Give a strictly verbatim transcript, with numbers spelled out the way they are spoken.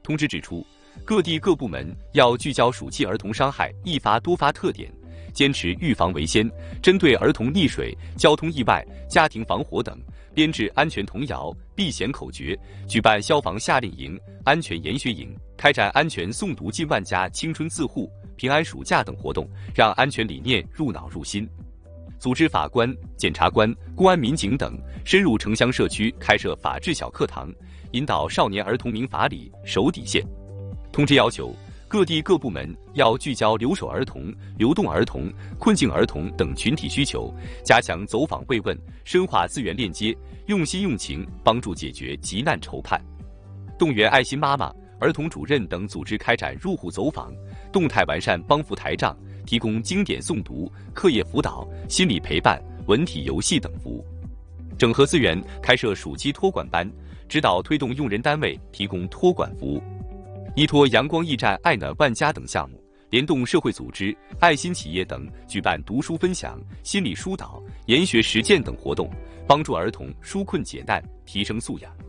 通知指出，各地各部门要聚焦暑期儿童伤害易发多发特点，坚持预防为先，针对儿童溺水、交通意外、家庭防火等，编制安全童谣、避险口诀，举办消防夏令营、安全研学营，开展安全诵读近万家青春自护、平安暑假等活动，让安全理念入脑入心。组织法官、检察官、公安民警等深入城乡社区开设法治小课堂，引导少年儿童明法理、守底线。通知要求，各地各部门要聚焦留守儿童、流动儿童、困境儿童等群体需求，加强走访慰问，深化资源链接，用心用情帮助解决急难愁盼。动员爱心妈妈、儿童主任等组织开展入户走访，动态完善帮扶台账，提供经典诵读、课业辅导、心理陪伴、文体游戏等服务。整合资源，开设暑期托管班，指导推动用人单位提供托管服务。依托阳光驿站、爱暖万家等项目，联动社会组织、爱心企业等，举办读书分享、心理疏导、研学实践等活动，帮助儿童纾困解难，提升素养。